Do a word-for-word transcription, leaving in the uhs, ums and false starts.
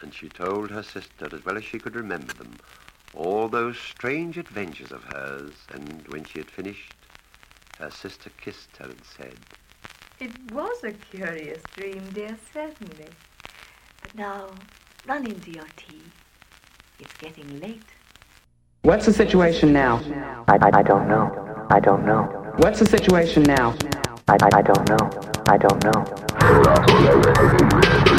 and she told her sister, as well as she could remember them, all those strange adventures of hers, and when she had finished, her sister kissed her and said, "It was a curious dream, dear, certainly. But now, run into your tea. It's getting late." What's the situation now? I, I, I don't know. I don't know. What's the situation now? I, I, I don't know. I don't know.